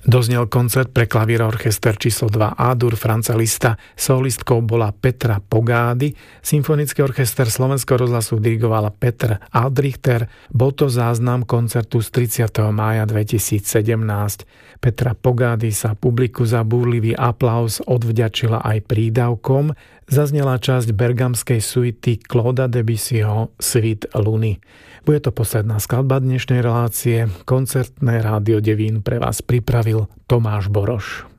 Doznel koncert pre klavír orchester číslo 2 A-dur Franza Liszta. Solistkou bola Petra Pogády. Symfonický orchester Slovenského rozhlasu dirigovala Petr Aldrichter. Bol to záznam koncertu z 30. mája 2017. Petra Pogády sa publiku za búrlivý aplauz odvďačila aj prídavkom. Zaznela časť bergamskej suity Clauda Debussyho Svit Luny. Bude to posledná skladba dnešnej relácie. Koncertné Rádio Devín pre vás pripravil Tomáš Boroš.